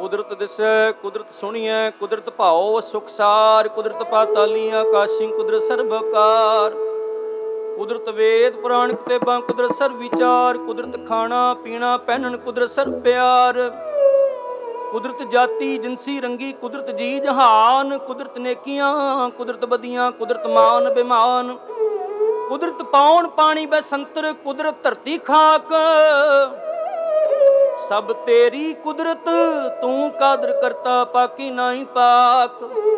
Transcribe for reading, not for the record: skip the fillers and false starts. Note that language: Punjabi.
ਕੁਦਰਤ ਦਿਸੈ ਕੁਦਰਤ ਸੁਣੀਐ ਕੁਦਰਤ ਭਾਉ ਸੁਖਸਾਰ ਕੁਦਰਤ ਪਾਤਾਲੀ ਆਕਾਸ਼ੀ ਕੁਦਰਤ ਸਰਬਕਾਰ ਕੁਦਰਤ ਵੇਦ ਪੁਰਾਣ ਕਿਤਾਬਾਂ ਕੁਦਰਤ ਸਰਬ ਵਿਚਾਰ ਕੁਦਰਤ ਖਾਣਾ ਪੀਣਾ ਪਹਿਨਣ ਕੁਦਰਤ ਸਰਬ ਪਿਆਰ ਕੁਦਰਤ ਜਾਤੀ ਜਿਨਸੀ ਰੰਗੀ ਕੁਦਰਤ ਜੀ ਜਹਾਨ ਕੁਦਰਤ ਨੇਕੀਆਂ ਕੁਦਰਤ ਬਦੀਆਂ ਕੁਦਰਤ ਮਾਨ ਬਿਮਾਨ ਕੁਦਰਤ ਪਾਉਣ ਪਾਣੀ ਬਸੰਤਰ ਕੁਦਰਤ ਧਰਤੀ ਖਾਕ ਸਭ ਤੇਰੀ ਕੁਦਰਤ ਤੂੰ ਕਾਦਰ ਕਰਤਾ ਪਾਕੀ ਨਾਹੀ ਪਾਕ।